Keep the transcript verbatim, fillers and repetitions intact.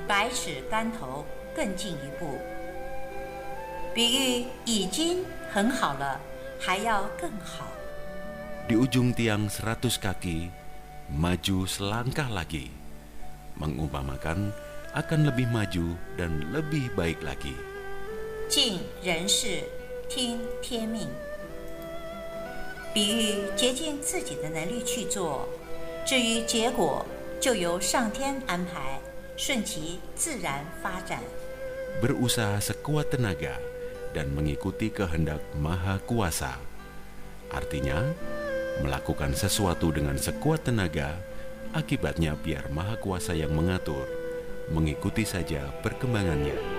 百尺竿头更进一步。比喻已经很好了，还要更好。 Di ujung tiang seratus kaki, maju selangkah lagi, mengumpamakan akan lebih maju dan lebih baik lagi. 尽人事，听天命。比喻竭尽自己的能力去做，至于结果，就由上天安排，顺其自然发展。 Berusaha sekuat tenaga dan mengikuti kehendak Maha Kuasa. Artinya, melakukan sesuatu dengan sekuat tenaga, akibatnya biar Maha Kuasa yang mengatur, mengikuti saja perkembangannya.